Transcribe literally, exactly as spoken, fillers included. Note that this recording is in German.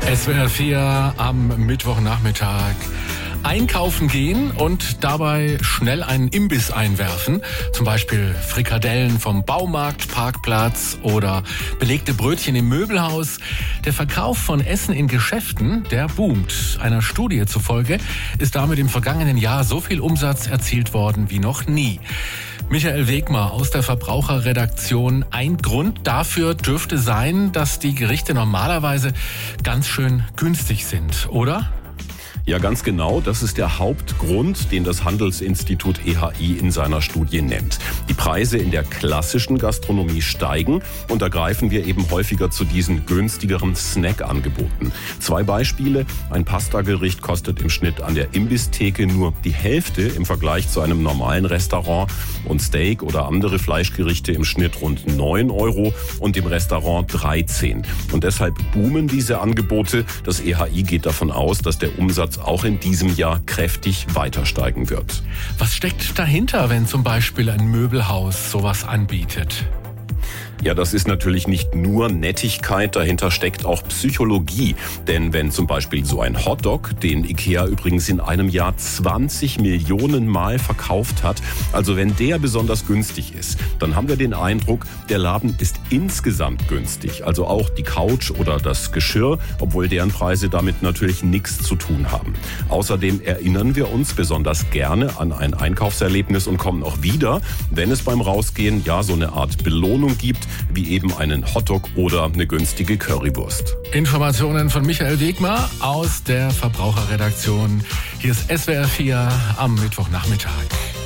S W R vier am Mittwochnachmittag. Einkaufen gehen und dabei schnell einen Imbiss einwerfen. Zum Beispiel Frikadellen vom Baumarkt, Parkplatz oder belegte Brötchen im Möbelhaus. Der Verkauf von Essen in Geschäften, der boomt. Einer Studie zufolge ist damit im vergangenen Jahr so viel Umsatz erzielt worden wie noch nie. Michael Wegmer aus der Verbraucherredaktion. Ein Grund dafür dürfte sein, dass die Gerichte normalerweise ganz schön günstig sind, oder? Ja, ganz genau. Das ist der Hauptgrund, den das Handelsinstitut E H I in seiner Studie nennt. Die Preise in der klassischen Gastronomie steigen und da greifen wir eben häufiger zu diesen günstigeren Snackangeboten. Zwei Beispiele. Ein Pastagericht kostet im Schnitt an der Imbisstheke nur die Hälfte im Vergleich zu einem normalen Restaurant und Steak oder andere Fleischgerichte im Schnitt rund neun Euro und im Restaurant dreizehn. Und deshalb boomen diese Angebote. Das E H I geht davon aus, dass der Umsatz auch in diesem Jahr kräftig weiter steigen wird. Was steckt dahinter, wenn zum Beispiel ein Möbelhaus sowas anbietet? Ja, das ist natürlich nicht nur Nettigkeit, dahinter steckt auch Psychologie. Denn wenn zum Beispiel so ein Hotdog, den IKEA übrigens in einem Jahr zwanzig Millionen Mal verkauft hat, also wenn der besonders günstig ist, dann haben wir den Eindruck, der Laden ist insgesamt günstig. Also auch die Couch oder das Geschirr, obwohl deren Preise damit natürlich nichts zu tun haben. Außerdem erinnern wir uns besonders gerne an ein Einkaufserlebnis und kommen auch wieder, wenn es beim Rausgehen ja so eine Art Belohnung gibt, wie eben einen Hotdog oder eine günstige Currywurst. Informationen von Michael Wegmer aus der Verbraucherredaktion. Hier ist S W R vier am Mittwochnachmittag.